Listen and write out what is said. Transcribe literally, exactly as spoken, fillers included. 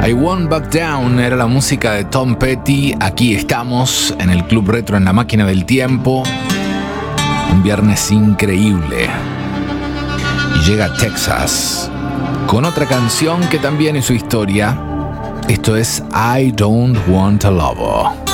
I Won't Back Down era la música de Tom Petty. Aquí estamos en el Club Retro en la Máquina del Tiempo. Un viernes increíble. Y llega Texas con otra canción que también es su historia. Esto es I Don't Want a Lover.